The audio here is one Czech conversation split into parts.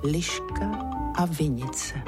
Liška a vinice.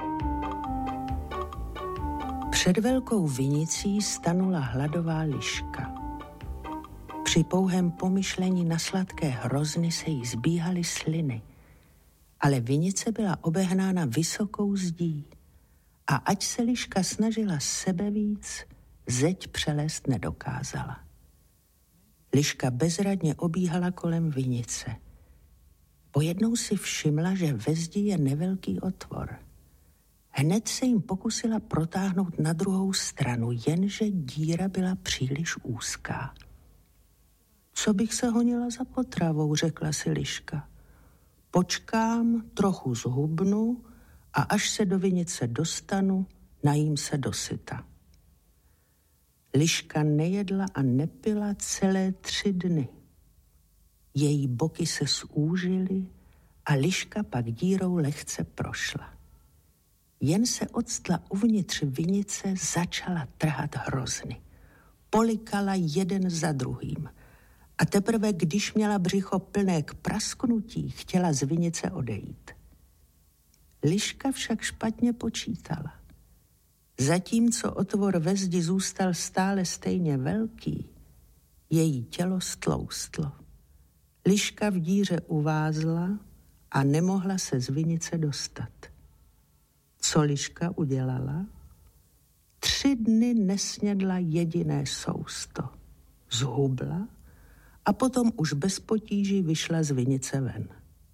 Před velkou vinicí stanula hladová liška. Při pouhém pomyšlení na sladké hrozny se jí zbíhaly sliny, ale vinice byla obehnána vysokou zdí a ať se liška snažila sebevíc, zeď přelézt nedokázala. Liška bezradně obíhala kolem vinice. Pojednou si všimla, že ve zdi je nevelký otvor. Hned se jim pokusila protáhnout na druhou stranu, jenže díra byla příliš úzká. Co bych se honila za potravou, řekla si liška. Počkám, trochu zhubnu a až se do vinice dostanu, najím se dosyta. Liška nejedla a nepila celé 3 dny. Její boky se zúžily a liška pak dírou lehce prošla. Jen se octla uvnitř vinice, začala trhat hrozny. Polikala jeden za druhým. A teprve, když měla břicho plné k prasknutí, chtěla z vinice odejít. Liška však špatně počítala. Zatímco otvor ve zdi zůstal stále stejně velký, její tělo stloustlo. Liška v díře uvázla a nemohla se z vinice dostat. Co liška udělala? 3 dny nesnědla jediné sousto. Zhubla a potom už bez potíží vyšla z vinice ven.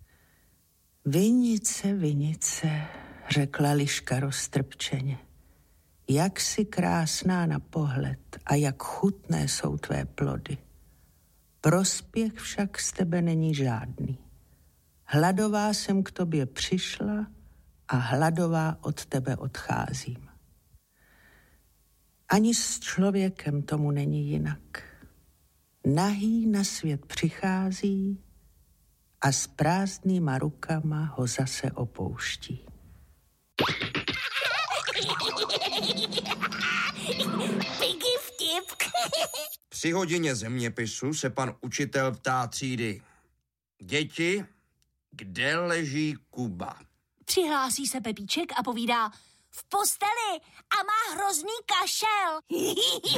Vinice, vinice, řekla liška roztrpčeně. Jak jsi krásná na pohled a jak chutné jsou tvé plody. Prospěch však z tebe není žádný. Hladová jsem k tobě přišla a hladová od tebe odcházím. Ani s člověkem tomu není jinak. Nahý na svět přichází a s prázdnýma rukama ho zase opouští. Piggy vtip. Při hodině zeměpisu se pan učitel ptá třídy. Děti, kde leží Kuba? Přihlásí se Pepíček a povídá: v posteli a má hrozný kašel.